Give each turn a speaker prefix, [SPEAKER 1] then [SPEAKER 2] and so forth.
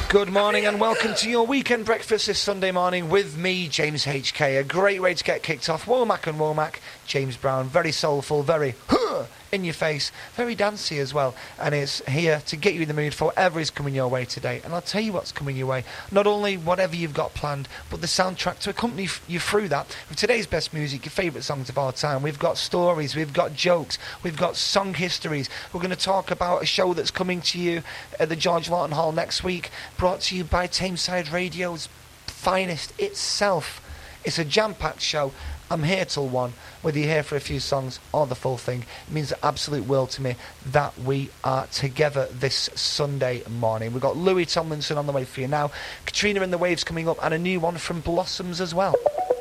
[SPEAKER 1] Good morning and welcome to your weekend breakfast this Sunday morning with me, James HK. A great way to get kicked off. Womack and Womack, James Brown, very soulful, very in your face, very dancey as well, and it's here to get you in the mood for whatever is coming your way today. And I'll tell you what's coming your way, not only whatever you've got planned, but the soundtrack to accompany you through that. With today's best music, your favourite songs of all time, we've got stories, we've got jokes, we've got song histories. We're going to talk about a show that's coming to you at the George Lawton Hall next week, brought to you by Tameside Radio's finest itself. It's a jam-packed show. I'm here till 1, whether you're here for a few songs or the full thing. It means the absolute world to me that we are together this Sunday morning. We've got Louis Tomlinson on the way for you now, Katrina and the Waves coming up, and a new one from Blossoms as well.